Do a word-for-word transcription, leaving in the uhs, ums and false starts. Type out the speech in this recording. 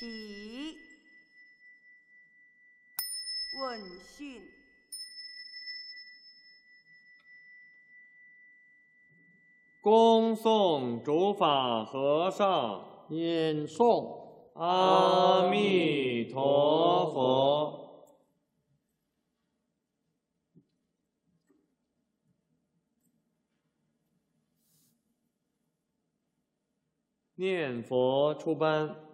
起。问讯。 恭送主法和尚念诵阿弥陀佛。念佛出班。